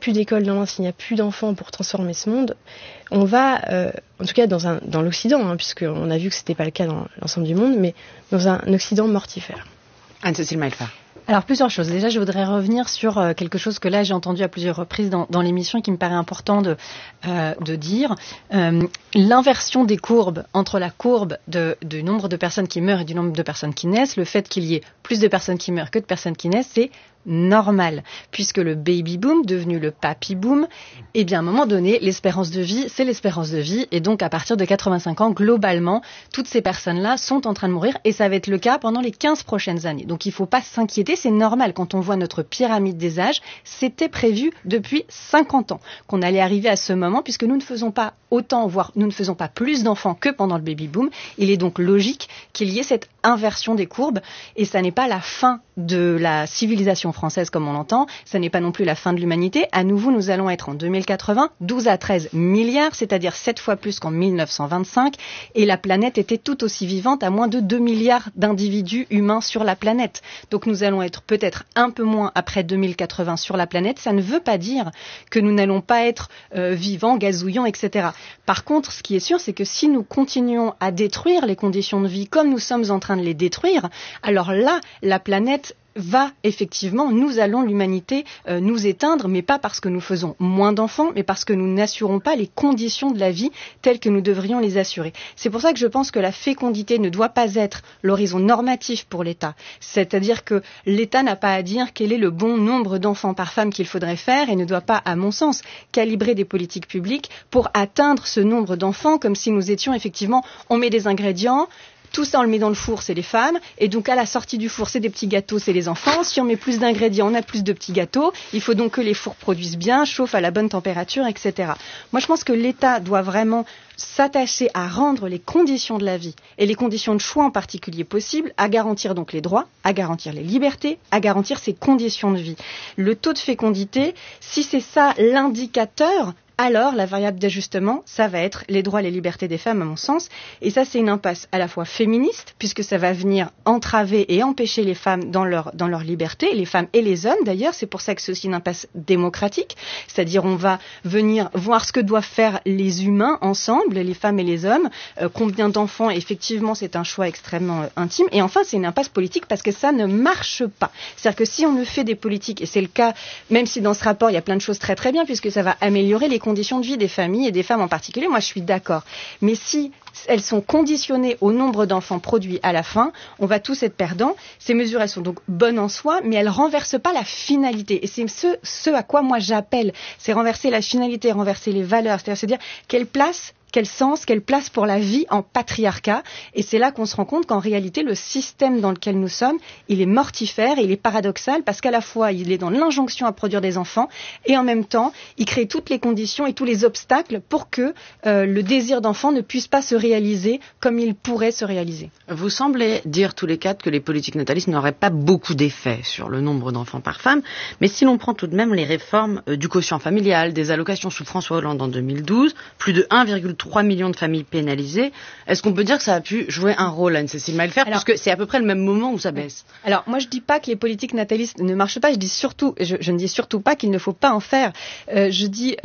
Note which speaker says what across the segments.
Speaker 1: plus d'école demain, s'il n'y a plus d'enfants pour transformer ce monde, on va, en tout cas dans l'Occident, puisqu'on a vu que ce n'était pas le cas dans l'ensemble du monde, mais dans un Occident mortifère.
Speaker 2: Anne-Cécile Mailfart.
Speaker 3: Alors, plusieurs choses. Déjà, je voudrais revenir sur quelque chose que là, j'ai entendu à plusieurs reprises dans l'émission et qui me paraît important de dire. L'inversion des courbes entre la courbe du nombre de personnes qui meurent et du nombre de personnes qui naissent, le fait qu'il y ait plus de personnes qui meurent que de personnes qui naissent, c'est normal, puisque le baby boom, devenu le papy boom, eh bien, à un moment donné, l'espérance de vie, c'est l'espérance de vie, et donc à partir de 85 ans, globalement, toutes ces personnes-là sont en train de mourir, et ça va être le cas pendant les 15 prochaines années. Donc il ne faut pas s'inquiéter, c'est normal. Quand on voit notre pyramide des âges, c'était prévu depuis 50 ans qu'on allait arriver à ce moment, puisque nous ne faisons pas autant, voire nous ne faisons pas plus d'enfants que pendant le baby boom. Il est donc logique qu'il y ait cette inversion des courbes, et ça n'est pas la fin de la civilisation française comme on l'entend, ça n'est pas non plus la fin de l'humanité. À nouveau, nous allons être en 2080, 12 à 13 milliards, c'est-à-dire 7 fois plus qu'en 1925, et la planète était tout aussi vivante à moins de 2 milliards d'individus humains sur la planète. Donc nous allons être peut-être un peu moins après 2080 sur la planète. Ça ne veut pas dire que nous n'allons pas être vivants, gazouillants, etc. Par contre, ce qui est sûr, c'est que si nous continuons à détruire les conditions de vie comme nous sommes en train de les détruire, alors là, la planète va effectivement, nous allons, l'humanité, nous éteindre, mais pas parce que nous faisons moins d'enfants, mais parce que nous n'assurons pas les conditions de la vie telles que nous devrions les assurer. C'est pour ça que je pense que la fécondité ne doit pas être l'horizon normatif pour l'État. C'est-à-dire que l'État n'a pas à dire quel est le bon nombre d'enfants par femme qu'il faudrait faire et ne doit pas, à mon sens, calibrer des politiques publiques pour atteindre ce nombre d'enfants comme si nous étions effectivement, on met des ingrédients, tout ça, on le met dans le four, c'est les femmes. Et donc, à la sortie du four, c'est des petits gâteaux, c'est les enfants. Si on met plus d'ingrédients, on a plus de petits gâteaux. Il faut donc que les fours produisent bien, chauffent à la bonne température, etc. Moi, je pense que l'État doit vraiment s'attacher à rendre les conditions de la vie et les conditions de choix en particulier possibles, à garantir donc les droits, à garantir les libertés, à garantir ces conditions de vie. Le taux de fécondité, si c'est ça l'indicateur, alors la variable d'ajustement, ça va être les droits et les libertés des femmes, à mon sens. Et ça, c'est une impasse à la fois féministe, puisque ça va venir entraver et empêcher les femmes dans leur liberté, les femmes et les hommes d'ailleurs. C'est pour ça que c'est aussi une impasse démocratique, c'est-à-dire on va venir voir ce que doivent faire les humains ensemble, les femmes et les hommes, combien d'enfants, effectivement, c'est un choix extrêmement intime. Et enfin, c'est une impasse politique parce que ça ne marche pas. C'est-à-dire que si on ne fait des politiques, et c'est le cas, même si dans ce rapport, il y a plein de choses très très bien, puisque ça va améliorer les conditions de vie des familles et des femmes en particulier, moi je suis d'accord. Mais si elles sont conditionnées au nombre d'enfants produits à la fin, on va tous être perdants. Ces mesures, elles sont donc bonnes en soi, mais elles renversent pas la finalité. Et c'est ce à quoi moi j'appelle. C'est renverser la finalité, renverser les valeurs. C'est-à-dire se dire quelle place, quel sens, quelle place pour la vie en patriarcat. Et c'est là qu'on se rend compte qu'en réalité, le système dans lequel nous sommes, il est mortifère et il est paradoxal parce qu'à la fois, il est dans l'injonction à produire des enfants et en même temps, il crée toutes les conditions et tous les obstacles pour que le désir d'enfant ne puisse pas se réaliser comme il pourrait se réaliser.
Speaker 2: Vous semblez dire tous les quatre que les politiques natalistes n'auraient pas beaucoup d'effet sur le nombre d'enfants par femme, mais si l'on prend tout de même les réformes du quotient familial, des allocations sous François Hollande en 2012, plus de 1,3 million de familles pénalisées, est-ce qu'on peut dire que ça a pu jouer un rôle, Anne-Cécile Mailfart, parce que c'est à peu près le même moment où ça baisse?
Speaker 3: Alors, moi je dis pas que les politiques natalistes ne marchent pas, je ne dis surtout pas qu'il ne faut pas en faire. Je dis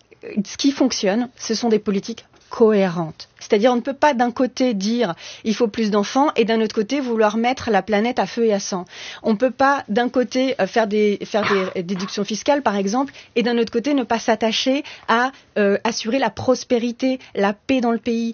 Speaker 3: ce qui fonctionne, ce sont des politiques cohérentes. C'est-à-dire, on ne peut pas d'un côté dire il faut plus d'enfants et d'un autre côté vouloir mettre la planète à feu et à sang. On ne peut pas d'un côté faire des déductions fiscales, par exemple, et d'un autre côté ne pas s'attacher à assurer la prospérité, la paix dans le pays.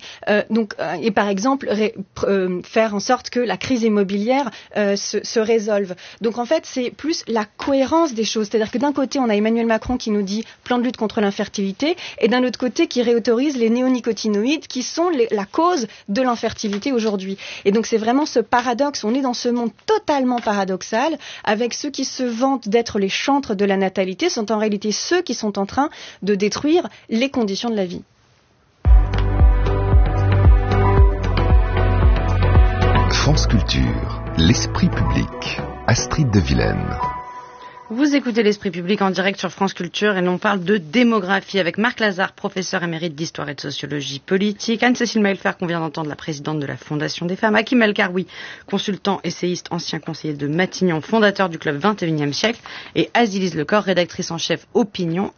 Speaker 3: Et par exemple, faire en sorte que la crise immobilière se résolve. Donc en fait, c'est plus la cohérence des choses. C'est-à-dire que d'un côté, on a Emmanuel Macron qui nous dit plan de lutte contre l'infertilité, et d'un autre côté, qui réautorise les néonicotinoïdes qui sont la cause de l'infertilité aujourd'hui. Et donc c'est vraiment ce paradoxe, on est dans ce monde totalement paradoxal, avec ceux qui se vantent d'être les chantres de la natalité, sont en réalité ceux qui sont en train de détruire les conditions de la vie.
Speaker 4: France Culture, l'esprit public, Astrid de Vilaine.
Speaker 2: Vous écoutez l'Esprit public en direct sur France Culture et l'on parle de démographie avec Marc Lazare, professeur émérite d'histoire et de sociologie politique, Anne-Cécile Mailfart, qu'on vient d'entendre, la présidente de la Fondation des femmes, Hakim El-Karoui, consultant, essayiste, ancien conseiller de Matignon, fondateur du club 21e siècle, et Azilise Lecor, rédactrice en chef Opinion